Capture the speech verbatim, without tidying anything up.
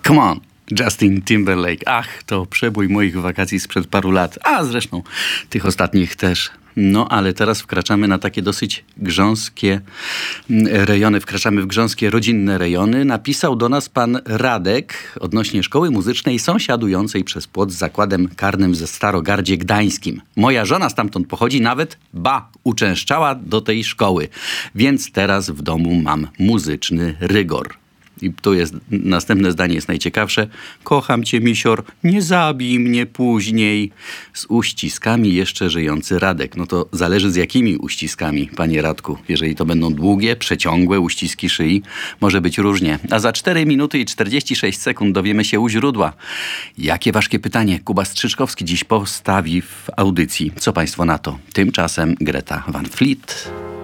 Come on, Justin Timberlake. Ach, to przebój moich wakacji sprzed paru lat. A zresztą tych ostatnich też. No, ale teraz wkraczamy na takie dosyć grząskie rejony. Wkraczamy w grząskie, rodzinne rejony. Napisał do nas pan Radek odnośnie szkoły muzycznej sąsiadującej przez płot z zakładem karnym ze Starogardzie Gdańskim. Moja żona stamtąd pochodzi, nawet, ba, uczęszczała do tej szkoły. Więc teraz w domu mam muzyczny rygor. I tu jest następne zdanie, jest najciekawsze. Kocham cię, misior, nie zabij mnie później. Z uściskami jeszcze żyjący Radek. No to zależy z jakimi uściskami, panie Radku. Jeżeli to będą długie, przeciągłe uściski szyi, może być różnie. A za cztery minuty i czterdzieści sześć sekund dowiemy się u źródła. Jakie ważkie pytanie Kuba Strzyczkowski dziś postawi w audycji? Co państwo na to? Tymczasem Greta Van Fleet.